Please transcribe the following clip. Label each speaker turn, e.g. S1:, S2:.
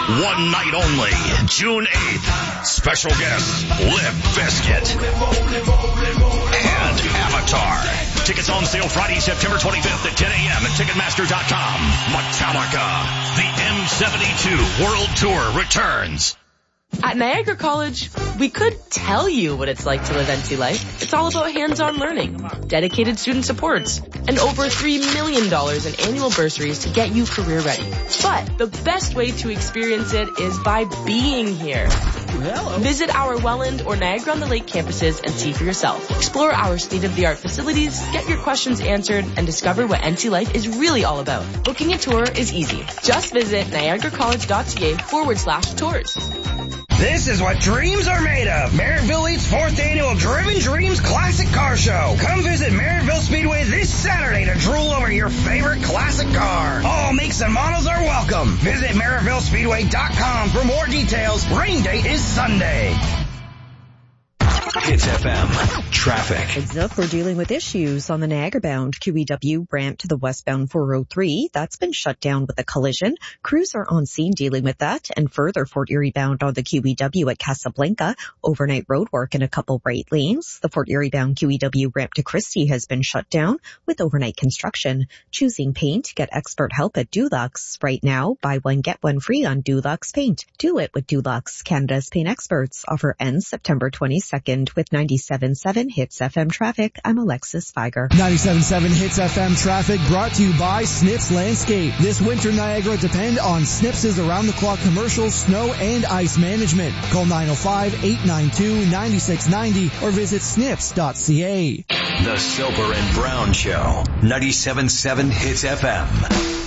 S1: One night only, June 8th. Special guests, Limp Bizkit and Avatar. Tickets on sale Friday, September 25th at 10 a.m. at Ticketmaster.com. Metallica, the M72 World Tour returns.
S2: At Niagara College, we could tell you what it's like to live NC life. It's all about hands-on learning, dedicated student supports, and over $3 million in annual bursaries to get you career ready. But the best way to experience it is by being here. Visit our Welland or Niagara-on-the-Lake campuses and see for yourself. Explore our state-of-the-art facilities, get your questions answered, and discover what NC life is really all about. Booking a tour is easy. Just visit niagaracollege.ca/tours.
S3: This is what dreams are made of. Merrittville Elite's 4th annual Driven Dreams Classic Car Show. Come visit Merrittville Speedway this Saturday to drool over your favorite classic car. All makes and models are welcome. Visit MerrittvilleSpeedway.com for more details. Rain date is Sunday.
S1: Hits FM traffic.
S4: Heads up, we're dealing with issues on the Niagara-bound QEW ramp to the westbound 403. That's been shut down with a collision. Crews are on scene dealing with that. And further, Fort Erie bound on the QEW at Casablanca. Overnight road work in a couple right lanes. The Fort Erie bound QEW ramp to Christie has been shut down with overnight construction. Choosing paint, get expert help at Dulux. Right now, buy one, get one free on Dulux paint. Do it with Dulux. Canada's paint experts. Offer ends September 22nd. With 97.7 Hits FM traffic, I'm Alexis Feiger.
S5: 97.7 Hits FM traffic brought to you by Snips Landscape. This winter, Niagara depend on Snips' around-the-clock commercial, snow, and ice management. Call 905-892-9690 or visit snips.ca.
S1: The Soper and Brown Show, 97.7 Hits FM.